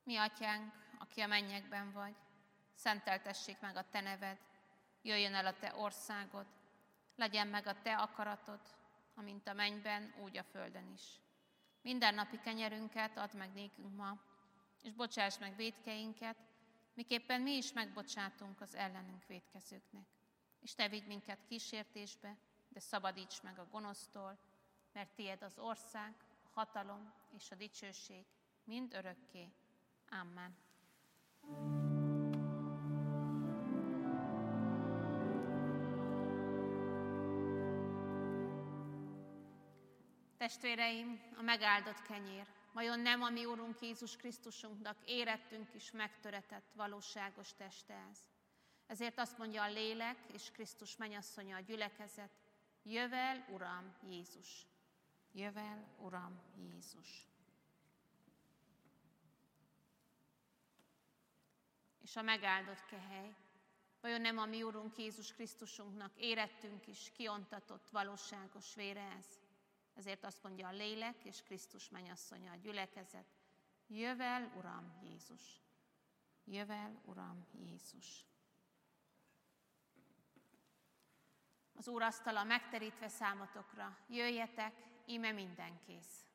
Mi atyánk, aki a mennyekben vagy, szenteltessék meg a te neved, jöjjön el a te országod, legyen meg a te akaratod, amint a mennyben, úgy a földön is. Mindennapi kenyerünket add meg nékünk ma, és bocsáss meg vétkeinket, miképpen mi is megbocsátunk az ellenünk vétkezőknek. És te vigy minket kísértésbe, de szabadíts meg a gonosztól, mert tiéd az ország, a hatalom és a dicsőség mind örökké. Amen. Testvéreim, a megáldott kenyér, vajon nem a mi Úrunk Jézus Krisztusunknak érettünk is megtöretett valóságos teste ez? Ezért azt mondja a lélek és Krisztus mennyasszonya a gyülekezet, jövel, Uram Jézus! Jövel, Uram Jézus! És a megáldott kehely, vajon nem a mi Úrunk Jézus Krisztusunknak érettünk is kiontatott valóságos vére ez? Ezért azt mondja a lélek és Krisztus mennyasszonya a gyülekezet, jövel, Uram Jézus! Jövel, Uram Jézus! Az Úr asztala megterítve számotokra, jöjjetek, íme minden kész.